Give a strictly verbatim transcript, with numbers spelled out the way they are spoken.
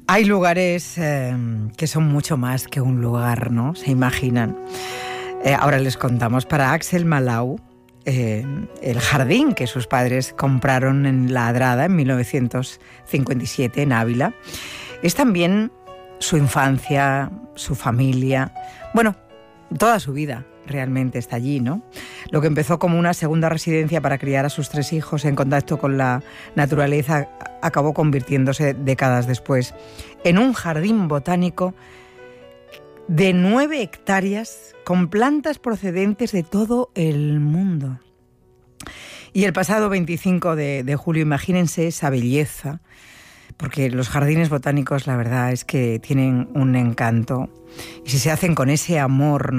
Hay lugares eh, que son mucho más que un lugar, ¿no? Se imaginan. Eh, ahora les contamos. Para Axel Malau, eh, el jardín que sus padres compraron en La Adrada en mil novecientos cincuenta y siete, en Ávila, es también su infancia, su familia, bueno, toda su vida realmente está allí, ¿no? Lo que empezó como una segunda residencia para criar a sus tres hijos en contacto con la naturaleza acabó convirtiéndose décadas después en un jardín botánico de nueve hectáreas con plantas procedentes de todo el mundo. Y el pasado veinticinco de, de julio, imagínense esa belleza, porque los jardines botánicos, la verdad es que tienen un encanto. Y si se hacen con ese amor, ¿no?,